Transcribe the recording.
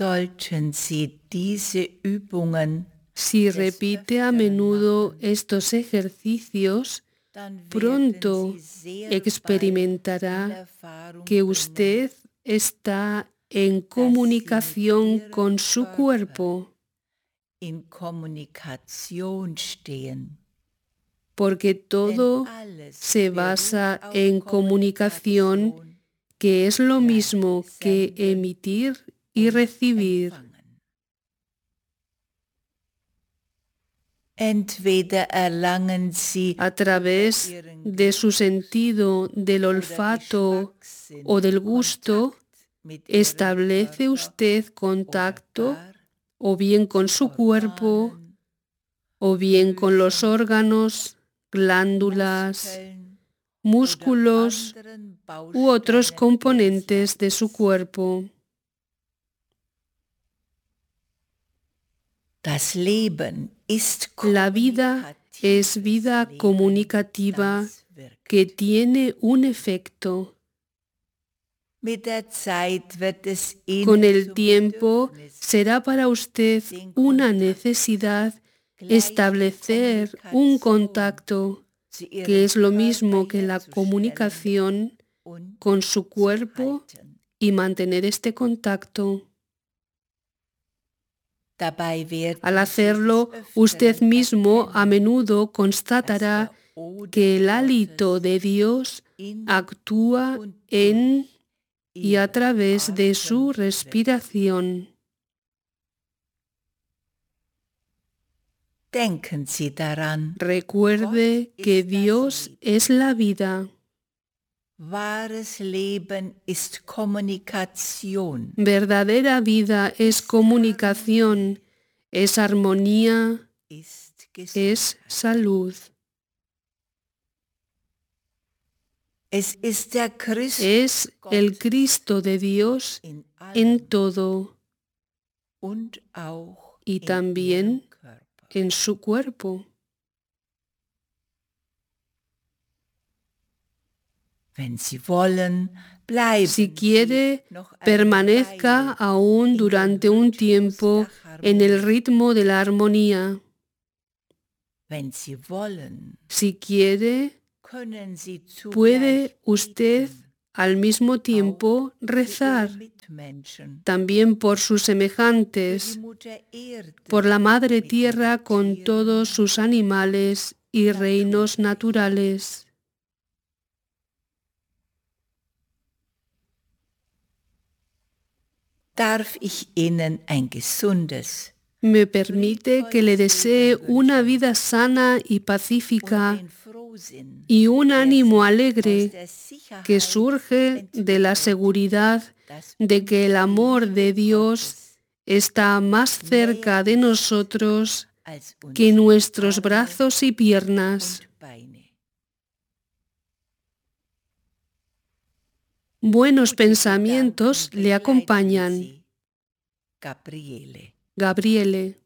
sollten Sie diese Übungen Si repite a menudo estos ejercicios, pronto experimentará que usted está en comunicación con su cuerpo, in Kommunikation stehen. porque todo se basa en comunicación, que es lo mismo que emitir y recibir. Entweder erlangen Sie A través de su sentido del olfato o del gusto, establece usted contacto o bien con su cuerpo, o bien con los órganos, glándulas, músculos u otros componentes de su cuerpo. La vida es vida comunicativa que tiene un efecto. Con el tiempo será para usted una necesidad establecer un contacto, que es lo mismo que la comunicación con su cuerpo, y mantener este contacto. Al hacerlo, usted mismo a menudo constatará que el hálito de Dios actúa en y a través de su respiración. Recuerde que Dios es la vida. Verdadera vida es comunicación, es armonía, es salud. Es el Cristo de Dios en todo y también en su cuerpo. Si quiere, permanezca aún durante un tiempo en el ritmo de la armonía. Si quiere, puede usted al mismo tiempo rezar también por sus semejantes, por la Madre Tierra con todos sus animales y reinos naturales. ¿Me permite que le desee una vida sana y pacífica y un ánimo alegre que surge de la seguridad de que el amor de Dios está más cerca de nosotros que nuestros brazos y piernas? Buenos pensamientos le acompañan. Gabriele.